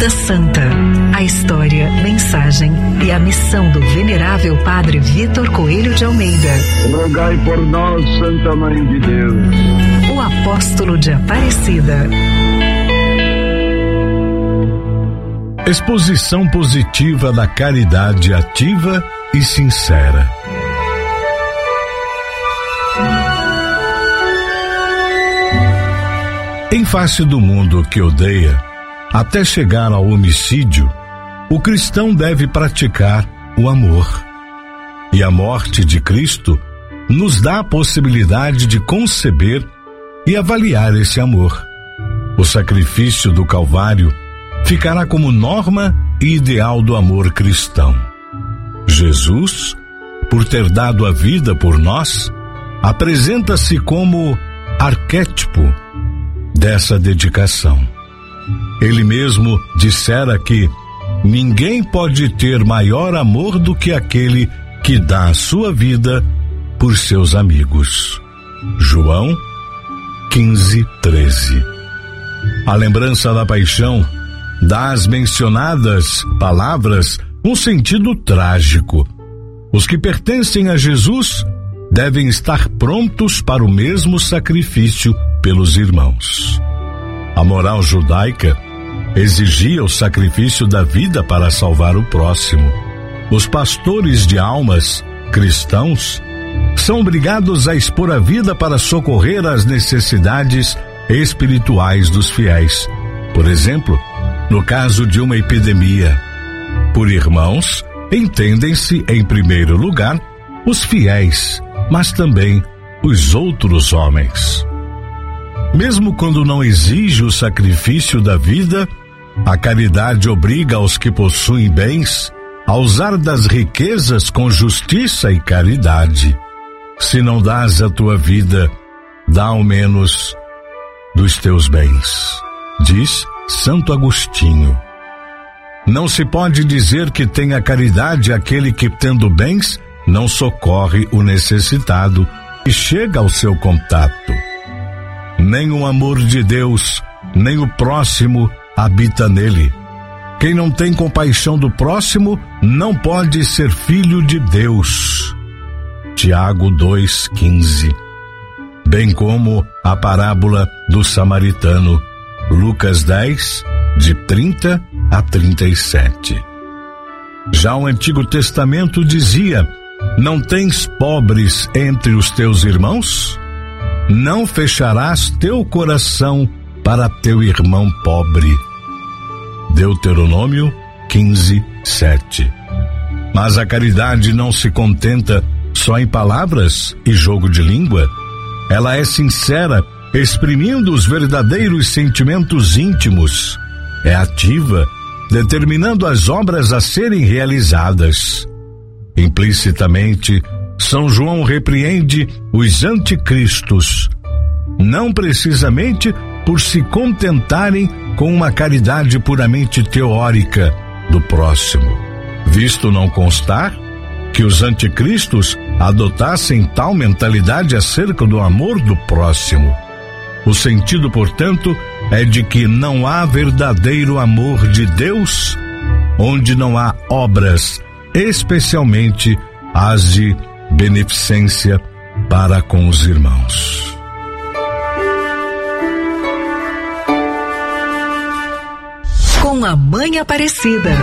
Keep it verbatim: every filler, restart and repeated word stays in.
Vida Santa. A história, mensagem e a missão do venerável Padre Vitor Coelho de Almeida. Rogai por nós, Santa Mãe de Deus. O apóstolo de Aparecida. Exposição positiva da caridade ativa e sincera. Em face do mundo que odeia, até chegar ao homicídio, o cristão deve praticar o amor. E a morte de Cristo nos dá a possibilidade de conceber e avaliar esse amor. O sacrifício do Calvário ficará como norma e ideal do amor cristão. Jesus, por ter dado a vida por nós, apresenta-se como arquétipo dessa dedicação. Ele mesmo dissera que ninguém pode ter maior amor do que aquele que dá a sua vida por seus amigos. João quinze, treze. A lembrança da paixão dá às mencionadas palavras um sentido trágico. Os que pertencem a Jesus devem estar prontos para o mesmo sacrifício pelos irmãos. A moral judaica exigia o sacrifício da vida para salvar o próximo. Os pastores de almas, cristãos, são obrigados a expor a vida para socorrer as necessidades espirituais dos fiéis. Por exemplo, no caso de uma epidemia. Por irmãos, entendem-se, em primeiro lugar, os fiéis, mas também os outros homens. Mesmo quando não exige o sacrifício da vida, a caridade obriga aos que possuem bens a usar das riquezas com justiça e caridade. Se não dás a tua vida, dá ao menos dos teus bens, diz Santo Agostinho. Não se pode dizer que tenha caridade aquele que, tendo bens, não socorre o necessitado e chega ao seu contato. Nem o amor de Deus, nem o próximo habita nele. Quem não tem compaixão do próximo não pode ser filho de Deus. Tiago dois, quinze. Bem como a parábola do samaritano, Lucas dez, de trinta a trinta e sete. Já o Antigo Testamento dizia: não tens pobres entre os teus irmãos? Não fecharás teu coração para teu irmão pobre. Deuteronômio quinze, sete. Mas a caridade não se contenta só em palavras e jogo de língua. Ela é sincera, exprimindo os verdadeiros sentimentos íntimos. É ativa, determinando as obras a serem realizadas. Implicitamente, São João repreende os anticristos, não precisamente por se contentarem com uma caridade puramente teórica do próximo, visto não constar que os anticristos adotassem tal mentalidade acerca do amor do próximo. O sentido, portanto, é de que não há verdadeiro amor de Deus onde não há obras, especialmente as de beneficência para com os irmãos. Com a Mãe Aparecida.